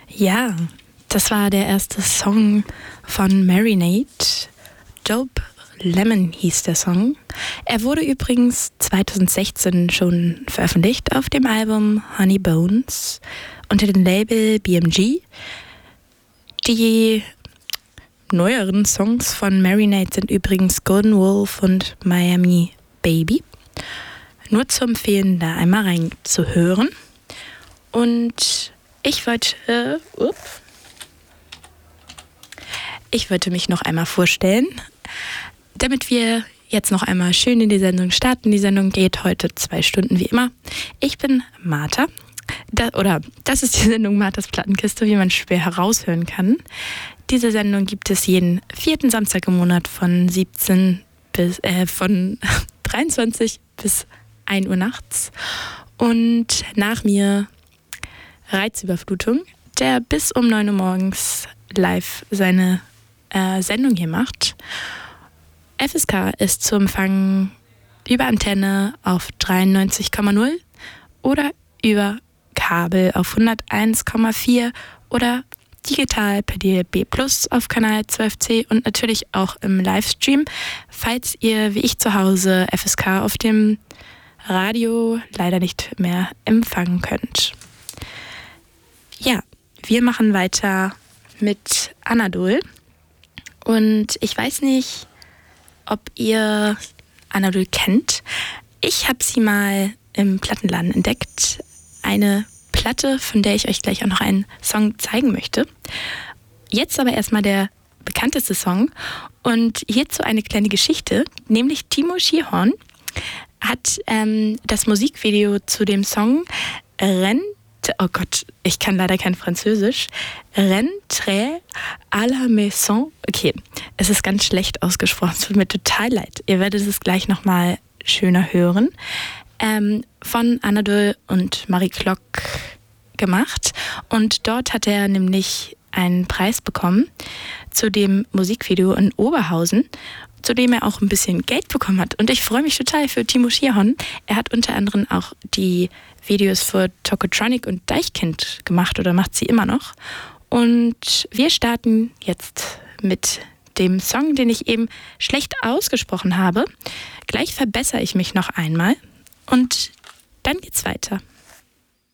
Ja, das war der erste Song von Marinade. Dope Lemon hieß der Song. Er wurde übrigens 2016 schon veröffentlicht auf dem Album Honey Bones unter dem Label BMG. Die neueren Songs von Marinade sind übrigens Golden Wolf und Miami Baby. Nur zu empfehlen, da einmal reinzuhören. Und ich wollte mich noch einmal vorstellen, damit wir jetzt noch einmal schön in die Sendung starten. Die Sendung geht heute 2 Stunden wie immer. Ich bin Martha. Das ist die Sendung Marthas Plattenkiste, wie man schwer heraushören kann. Diese Sendung gibt es jeden 4. Samstag im Monat von 23 bis 1 Uhr nachts. Und nach mir Reizüberflutung, der bis um 9 Uhr morgens live seine Sendung hier macht. FSK ist zu empfangen über Antenne auf 93,0 oder über Kabel auf 101,4 oder digital per DAB+ auf Kanal 12C und natürlich auch im Livestream, falls ihr wie ich zu Hause FSK auf dem Radio leider nicht mehr empfangen könnt. Ja, wir machen weiter mit Anadol. Und ich weiß nicht, ob ihr Anadol kennt. Ich habe sie mal im Plattenladen entdeckt. Eine Platte, von der ich euch gleich auch noch einen Song zeigen möchte. Jetzt aber erstmal der bekannteste Song. Und hierzu eine kleine Geschichte, nämlich Timo Schierhorn hat das Musikvideo zu dem Song oh Gott, ich kann leider kein Französisch. Rentrez à la maison. Okay, es ist ganz schlecht ausgesprochen. Es tut mir total leid. Ihr werdet es gleich nochmal schöner hören. Von Anadol und Marie Klock gemacht. Und dort hat er nämlich einen Preis bekommen zu dem Musikvideo in Oberhausen, zu dem er auch ein bisschen Geld bekommen hat. Und ich freue mich total für Timo Schierhorn. Er hat unter anderem auch die Videos für Tokotronic und Deichkind gemacht oder macht sie immer noch. Und wir starten jetzt mit dem Song, den ich eben schlecht ausgesprochen habe. Gleich verbessere ich mich noch einmal und dann geht's weiter.